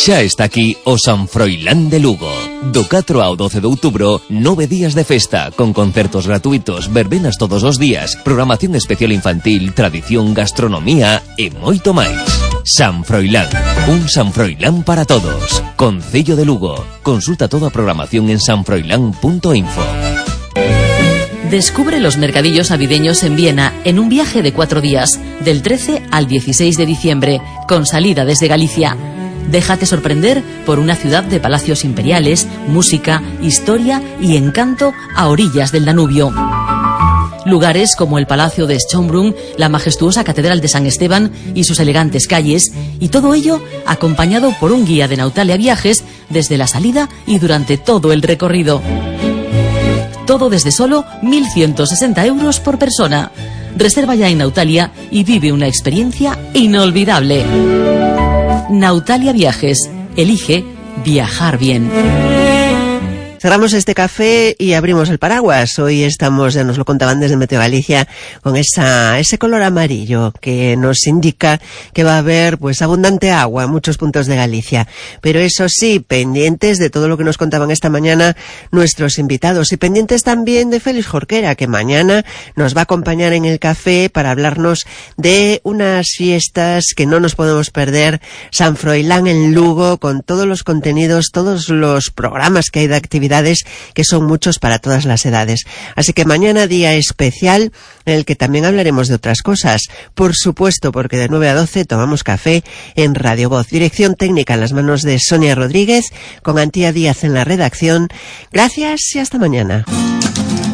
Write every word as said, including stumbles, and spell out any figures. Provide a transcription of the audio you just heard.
Xa está aquí o San Froilán de Lugo. Do catro ao doce de outubro, nove días de festa, con concertos gratuitos, verbenas todos os días, programación especial infantil, tradición, gastronomía e moito máis. San Froilán, un San Froilán para todos. Concello de Lugo. Consulta toda a programación en san froilán punto info. Descubre los mercadillos navideños en Viena en un viaje de cuatro días, del trece al dieciséis de diciembre, con salida desde Galicia. Déjate sorprender por una ciudad de palacios imperiales, música, historia y encanto a orillas del Danubio. Lugares como el Palacio de Schönbrunn, la majestuosa Catedral de San Esteban y sus elegantes calles, y todo ello acompañado por un guía de Nautalia Viajes desde la salida y durante todo el recorrido. Todo desde solo mil ciento sesenta euros por persona. Reserva ya en Nautalia y vive una experiencia inolvidable. Nautalia Viajes. Elige viajar bien. Cerramos este café y abrimos el paraguas. Hoy estamos, ya nos lo contaban desde Meteo Galicia, con esa ese color amarillo que nos indica que va a haber pues abundante agua en muchos puntos de Galicia. Pero eso sí, pendientes de todo lo que nos contaban esta mañana nuestros invitados y pendientes también de Félix Jorquera, que mañana nos va a acompañar en el café para hablarnos de unas fiestas que no nos podemos perder, San Froilán en Lugo, con todos los contenidos, todos los programas que hay de actividad, que son muchos para todas las edades. Así que mañana día especial en el que también hablaremos de otras cosas. Por supuesto, porque de nueve a doce tomamos café en Radio Voz. Dirección técnica en las manos de Sonia Rodríguez, con Antía Díaz en la redacción. Gracias y hasta mañana.